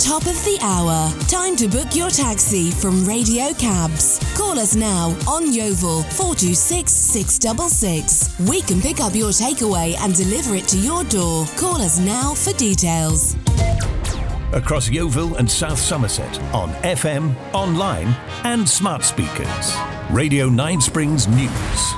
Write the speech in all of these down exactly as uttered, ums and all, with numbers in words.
Top of the hour. Time to book your taxi from Radio Cabs. Call us now on Yeovil four two six, six six six. We can pick up your takeaway and deliver it to your door. Call us now for details. Across Yeovil and South Somerset on F M, online and smart speakers. Radio Nine Springs News.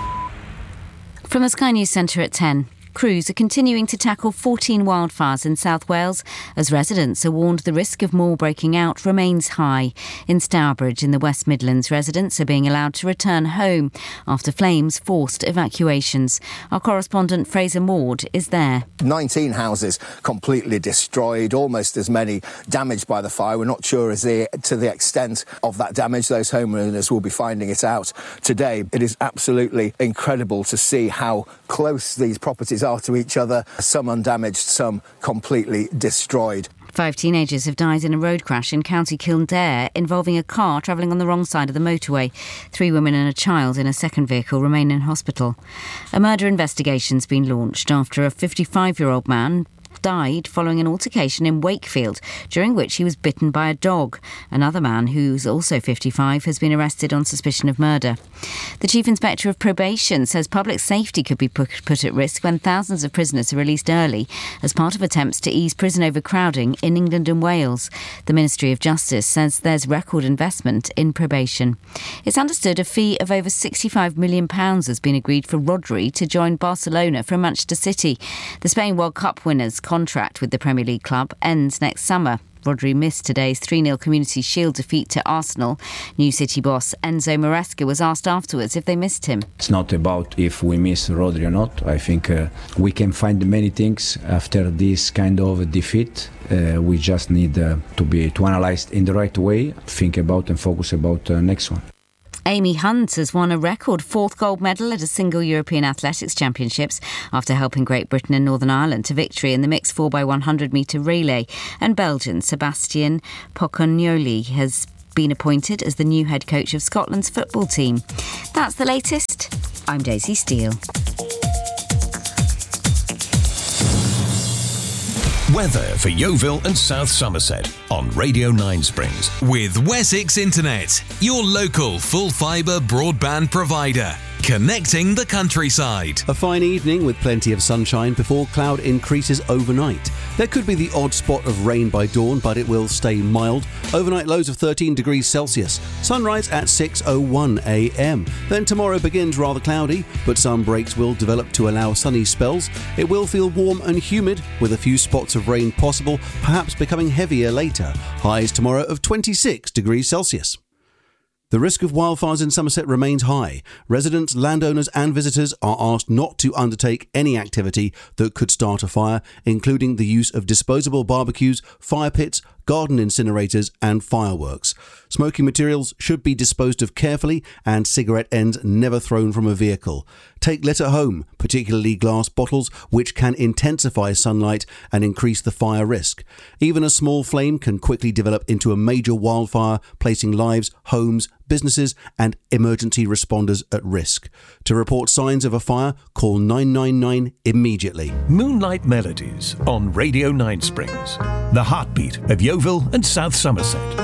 From the Sky News Centre at ten. Crews are continuing to tackle fourteen wildfires in South Wales as residents are warned the risk of more breaking out remains high. In Stourbridge in the West Midlands, residents are being allowed to return home after flames forced evacuations. Our correspondent Fraser Maud is there. nineteen houses completely destroyed, almost as many damaged by the fire. We're not sure as the, to the extent of that damage. Those homeowners will be finding it out today. It is absolutely incredible to see how close these properties are to each other, some undamaged, some completely destroyed. Five teenagers have died in a road crash in County Kildare involving a car travelling on the wrong side of the motorway. Three women and a child in a second vehicle remain in hospital. A murder investigation's been launched after a fifty-five-year-old man died following an altercation in Wakefield, during which he was bitten by a dog. Another man, who's also fifty-five, has been arrested on suspicion of murder. The Chief Inspector of Probation says public safety could be put, put at risk when thousands of prisoners are released early as part of attempts to ease prison overcrowding in England and Wales. The Ministry of Justice says there's record investment in probation. It's understood a fee of over sixty-five million pounds has been agreed for Rodri to join Barcelona from Manchester City. The Spain World Cup winners' contract with the Premier League club ends next summer. Rodri missed today's three nil Community Shield defeat to Arsenal. New City boss Enzo Maresca was asked afterwards if they missed him. It's not about if we miss Rodri or not. I think uh, we can find many things after this kind of defeat. Uh, we just need uh, to be to analyze in the right way, think about and focus about uh, next one. Amy Hunt has won a record fourth gold medal at a single European Athletics Championships after helping Great Britain and Northern Ireland to victory in the mixed four by one hundred metre relay. And Belgian Sebastian Pocognoli has been appointed as the new head coach of Scotland's football team. That's the latest. I'm Daisy Steele. Weather for Yeovil and South Somerset on Radio Nine Springs. With Wessex Internet, your local full fibre broadband provider. Connecting the countryside. A fine evening with plenty of sunshine before cloud increases overnight. There could be the odd spot of rain by dawn, but it will stay mild. Overnight lows of thirteen degrees Celsius. Sunrise at six oh one a m. Then tomorrow begins rather cloudy, but some breaks will develop to allow sunny spells. It will feel warm and humid, with a few spots of rain possible, perhaps becoming heavier later. Highs tomorrow of twenty-six degrees Celsius. The risk of wildfires in Somerset remains high. Residents, landowners and visitors are asked not to undertake any activity that could start a fire, including the use of disposable barbecues, fire pits, garden incinerators and fireworks. Smoking materials should be disposed of carefully and cigarette ends never thrown from a vehicle. Take litter home, particularly glass bottles, which can intensify sunlight and increase the fire risk. Even a small flame can quickly develop into a major wildfire, placing lives, homes, businesses and emergency responders at risk. To report signs of a fire, call nine nine nine immediately. Moonlight Melodies on Radio Nine Springs. The heartbeat of Yeovil and South Somerset.